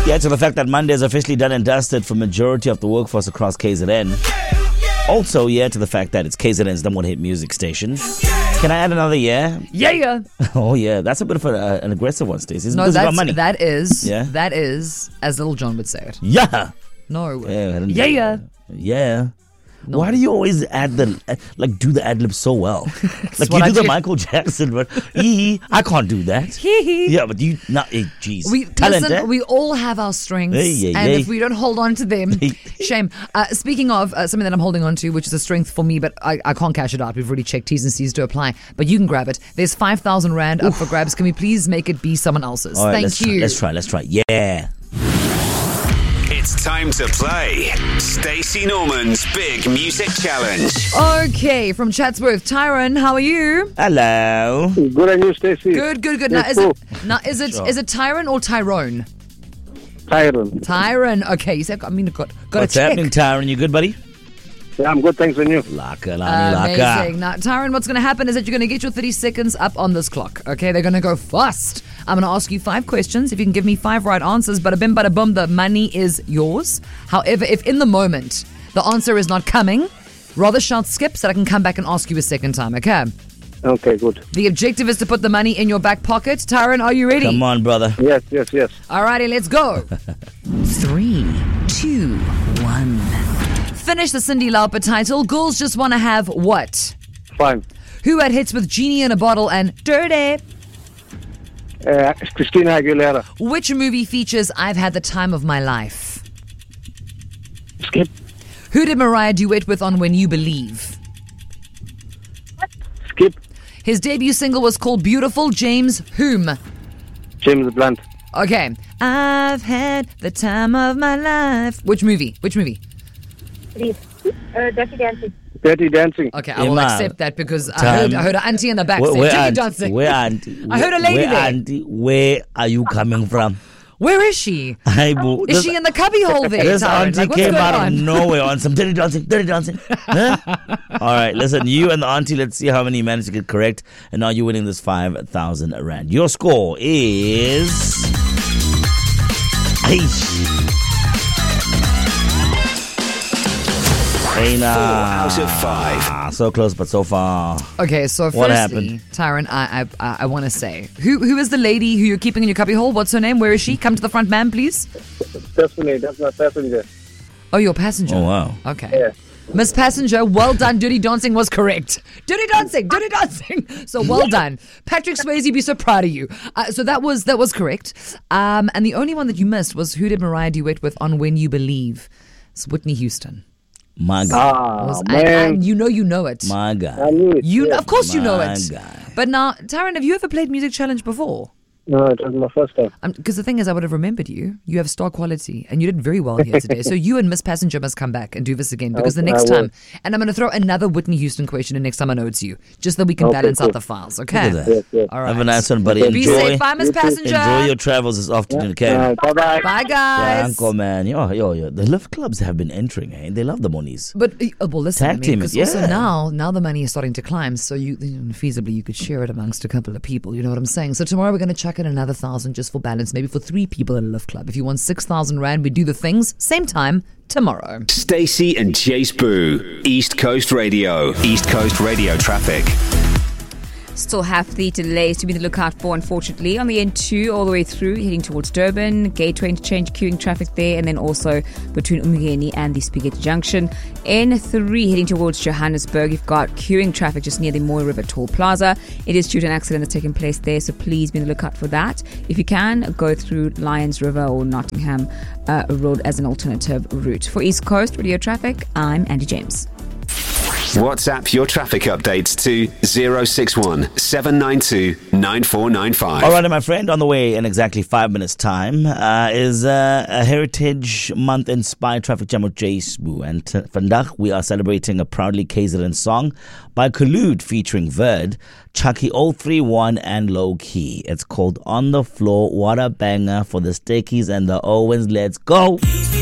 Yeah, to the fact that Monday is officially done and dusted for majority of the workforce across KZN. Also, yeah, to the fact that it's KZN's number one hit music station. Can I add another yeah? Yeah. Oh, yeah. That's a bit of an aggressive one, Stacey. No, because you got money. that is, Yeah? that is, as Little John would say it. Yeah. No. Yeah. Yeah. No. Why do you always add do the ad-lib so well? Like you what do I the do. Michael Jackson, but I can't do that. Yeah, but you, jeez. Listen, we all have our strengths, and if we don't hold on to them, shame. Speaking of something that I'm holding on to, which is a strength for me, but I can't cash it out. We've already checked T's and C's to apply, but you can grab it. There's 5,000 Rand up for grabs. Can we please make it be someone else's? All right, Thank you. Let's try. Yeah. It's time to play Stacey Norman's Big Music Challenge. Okay, from Chatsworth, Tyron, how are you? Hello. Good on you, Stacey. Good. Yes, Is it Tyron or Tyrone? Tyron. Tyron. Okay, you said got What's to check. happening, Tyron? You good, buddy? Yeah, I'm good, thanks on you. Laka. Amazing. Now, Tyron, what's going to happen is that you're going to get your 30 seconds up on this clock. Okay, they're going to go fast. I'm going to ask you 5 questions. If you can give me 5 right answers, bada bim, bada boom, the money is yours. However, if in the moment the answer is not coming, rather shout skip so that I can come back and ask you a second time, okay? Okay, good. The objective is to put the money in your back pocket. Tyron, are you ready? Come on, brother. Yes. Alrighty, let's go. 3, 2, 1. Finish the Cyndi Lauper title. Girls Just Wanna Have what? Fine. Who had hits with Genie in a Bottle and Dirty? Christina Aguilera. Which movie features I've Had the Time of My Life? Skip. Who did Mariah duet with on When You Believe? Skip. His debut single was called Beautiful. James whom? James Blunt. Okay. I've had the time of my life. Which movie? Dirty Dancing. Dirty Dancing. Okay, I will Emma, accept that because I heard an auntie in the back say Dirty Dancing. Where auntie? I heard a lady there. Auntie, where are you coming from? Where is she? Is she in the cubby hole there? This Tyron? auntie What's came going out of on? nowhere on some dirty dancing. Huh? All right, listen, you and the auntie, let's see how many you managed to get correct. And now you're winning this 5,000 Rand. Your score is... 4 out of 5. So close, but so far. Okay, so What firstly, happened? Tyron, I want to say, who is the lady who you're keeping in your cubby hole? What's her name? Where is she? Come to the front, ma'am, please. Stephanie, that's my passenger. Oh, your passenger. Oh, wow. Okay. Yeah. Miss Passenger, well done. Dirty Dancing was correct. Dirty Dancing. So well done. Patrick Swayze, be so proud of you. So that was correct. And the only one that you missed was who did Mariah duet with on When You Believe? It's Whitney Houston. My guy. And you know it. My guy. I knew it. Of course you know My it. guy. But now, Tyron, have you ever played Music Challenge before? No, it was my first time. Because the thing is, I would have remembered you. You have star quality, and you did very well here today. So you and Miss Passenger must come back and do this again. Because the next I will. time, and I'm going to throw another Whitney Houston question in next time I know it's you, just so we can Okay, balance out cool. the files. Okay. Look at that. Yes. All right. Have a nice one, buddy. Be Enjoy. safe. Bye, Miss Passenger. Enjoy your travels this afternoon, okay? Bye-bye. Bye, Yeah, guys. uncle, man. Yo. The lift clubs have been entering, eh? They love the monies. But well, listen. Tag team it, because also yeah. now the money is starting to climb, so feasibly you could share it amongst a couple of people. You know what I'm saying? So tomorrow we're going to chuck in another 1,000 just for balance, maybe for 3 people at a lift club. If you want 6,000 Rand, we do the things same time tomorrow. Stacey and Jace Boo, East Coast Radio. East Coast Radio traffic. Still have the delays to be on the lookout for, unfortunately, on the N2 all the way through, heading towards Durban, Gateway interchange, queuing traffic there, and then also between Umgeni and the Spaghetti Junction. N3 heading towards Johannesburg, you've got queuing traffic just near the Moy River Toll Plaza. It is due to an accident that's taken place there, so please be on the lookout for that. If you can, go through Lions River or Nottingham Road as an alternative route. For East Coast Radio Traffic, I'm Andy James. WhatsApp your traffic updates to 061 792 9495. All right, my friend, on the way in exactly 5 minutes' time is a Heritage Month inspired traffic jam with Jace Boo. And vandag, we are celebrating a proudly KZN song by Collude featuring Verd, Chucky 031 and Low Key. It's called On the Floor. What a banger for the Stickies and the Owens. Let's go.